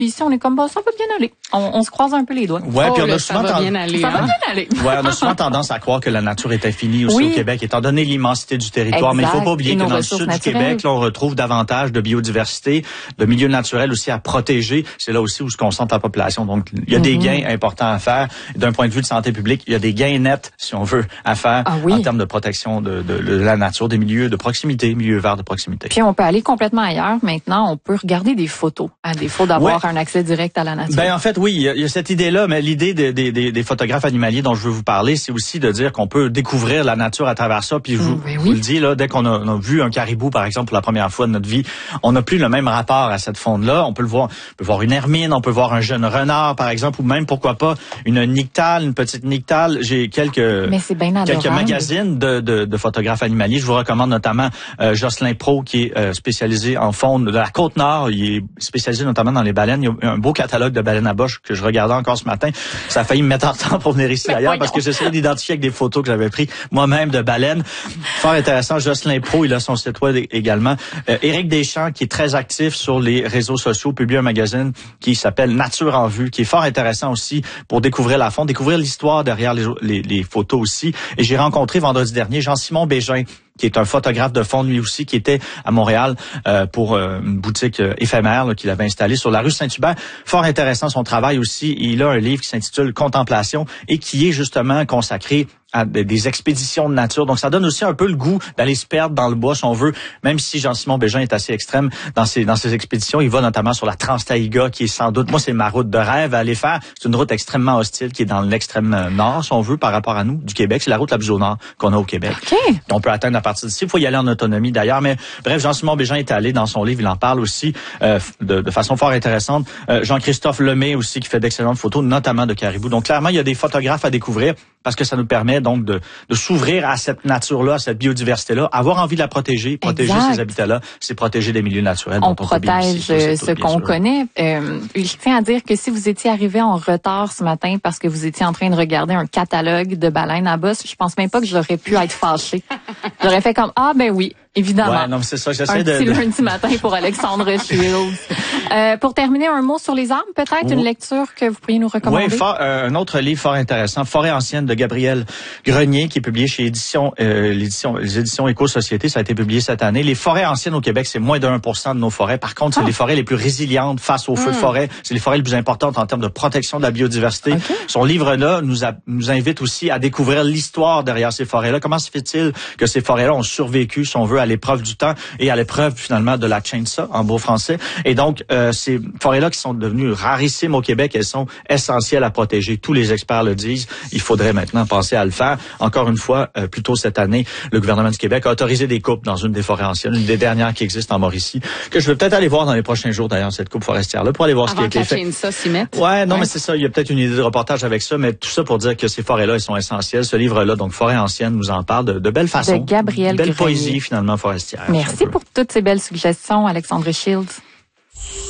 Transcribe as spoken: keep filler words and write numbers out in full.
Puis ici, on est comme, bah, ça va bien aller. On, on se croise un peu les doigts. Ouais, oh, puis on a là, souvent ça va ten- bien aller. Ça hein? va bien aller. Ouais, on a souvent tendance à croire que la nature est infinie aussi Oui. au Québec, étant donné l'immensité du territoire. Exact. Mais il faut pas oublier Et que nos dans le ressources sud naturelles. du Québec, là, on retrouve davantage de biodiversité, de milieux naturels aussi à protéger. C'est là aussi où se concentre la population. Donc, il y a Mm-hmm. des gains importants à faire. D'un point de vue de santé publique, il y a des gains nets, si on veut, à faire Ah oui. en termes de protection de, de, de la nature, des milieux de proximité, milieux verts de proximité. Puis on peut aller complètement ailleurs. Maintenant, on peut regarder des photos, à défaut d'avoir Ouais. un accès direct à la nature. Ben en fait oui, il y a, il y a cette idée-là, mais l'idée des, des, des, des photographes animaliers dont je veux vous parler, c'est aussi de dire qu'on peut découvrir la nature à travers ça. Puis je vous, Mm, ben je oui. vous le dis là, dès qu'on a, on a vu un caribou par exemple pour la première fois de notre vie, on n'a plus le même rapport à cette faune-là. On peut le voir, on peut voir une hermine, on peut voir un jeune renard par exemple, ou même pourquoi pas une nyctale, une petite nyctale. J'ai quelques Mais c'est bien adorable. quelques magazines de, de, de photographes animaliers. Je vous recommande notamment euh, Jocelyn Pro qui est euh, spécialisé en faune de la Côte-Nord. Il est spécialisé notamment dans les baleines. Il y a un beau catalogue de baleines à bosse que je regardais encore ce matin. Ça a failli me mettre en temps pour venir ici Mais d'ailleurs voyons. parce que j'essayais d'identifier avec des photos que j'avais prises moi-même de baleines. Fort intéressant. Jocelyn Pro, il a son site web également. Euh, Éric Deschamps qui est très actif sur les réseaux sociaux, publie un magazine qui s'appelle Nature en vue, qui est fort intéressant aussi pour découvrir la faune, découvrir l'histoire derrière les, les, les photos aussi. Et j'ai rencontré vendredi dernier Jean-Simon Bégin, qui est un photographe de faune lui aussi, qui était à Montréal euh, pour euh, une boutique euh, éphémère là, qu'il avait installée sur la rue Saint-Hubert. Fort intéressant son travail aussi. Il a un livre qui s'intitule Contemplation et qui est justement consacré à des expéditions de nature. Donc, ça donne aussi un peu le goût d'aller se perdre dans le bois, si on veut, même si Jean-Simon Bégin est assez extrême dans ses, dans ses expéditions. Il va notamment sur la Trans-Taïga, qui est sans doute, moi, c'est ma route de rêve à aller faire. C'est une route extrêmement hostile qui est dans l'extrême nord, si on veut, par rapport à nous, du Québec. C'est la route la plus au nord qu'on a au Québec. OK. On peut atteindre à partir d'ici. Il faut y aller en autonomie, d'ailleurs. Mais bref, Jean-Simon Bégin est allé dans son livre. Il en parle aussi euh, de, de façon fort intéressante. Euh, Jean-Christophe Lemay aussi, qui fait d'excellentes photos, notamment de caribou. Donc, clairement, il y a des photographes à découvrir parce que ça nous permet donc de, de s'ouvrir à cette nature-là, à cette biodiversité-là, avoir envie de la protéger, protéger Exact. ces habitats-là, c'est protéger des milieux naturels. On dont on peut bénéficier. protège Ça, c'est euh, tout, ce bien qu'on sûr. connaît. Euh, je tiens à dire que si vous étiez arrivé en retard ce matin parce que vous étiez en train de regarder un catalogue de baleines à bosse, je pense même pas que j'aurais pu être fâchée. J'aurais fait comme, ah ben oui, évidemment. Ouais, non, mais c'est ça, Un j'essaie de... petit de... lundi matin pour Alexandre Shields. Euh, pour terminer, un mot sur les arbres, peut-être Oui. une lecture que vous pourriez nous recommander. Oui, fort, euh, un autre livre fort intéressant, Forêt ancienne de Gabriel Grenier, qui est publié chez Édition, euh, l'édition, les éditions Éco-Société. Ça a été publié cette année. Les forêts anciennes au Québec, c'est moins de un pour cent de nos forêts. Par contre, c'est Ah. les forêts les plus résilientes face aux feux de forêt. C'est les forêts les plus importantes en termes de protection de la biodiversité. Okay. Son livre-là nous, a, nous invite aussi à découvrir l'histoire derrière ces forêts-là. Comment se fait-il que ces forêts-là ont survécu, si on veut, à l'épreuve du temps et à l'épreuve, finalement, de la chainsaw, en beau français. Et donc, euh, ces forêts-là qui sont devenues rarissimes au Québec, elles sont essentielles à protéger. Tous les experts le disent. Il faudrait maintenant penser à le faire. Encore une fois, euh, plus tôt cette année, le gouvernement du Québec a autorisé des coupes dans une des forêts anciennes, une des dernières qui existent en Mauricie, que je vais peut-être aller voir dans les prochains jours, d'ailleurs, cette coupe forestière-là, pour aller voir Avant ce qui a que été la fait. chainsaw s'y mette. Ouais, non, Ouais. mais c'est ça. Il y a peut-être une idée de reportage avec ça, mais tout ça pour dire que ces forêts-là, elles sont essentielles. Ce livre-là, donc Forêt ancienne, nous en parle de, de belle façon. De Gabriel de belle Grenier. poésie, finalement, forestière. si on Merci veut. pour toutes ces belles suggestions, Alexandre Shields.